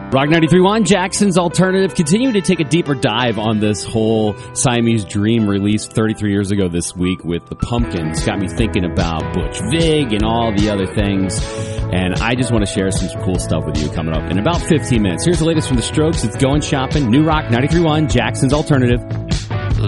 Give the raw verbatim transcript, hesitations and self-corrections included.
Rock ninety-three point one, Jackson's Alternative, continuing to take a deeper dive on this whole Siamese Dream released thirty-three years ago this week with the Pumpkins. Got me thinking about Butch Vig and all the other things. And I just want to share some cool stuff with you coming up in about fifteen minutes. Here's the latest from the Strokes. It's Going Shopping. New Rock ninety-three point one, Jackson's Alternative.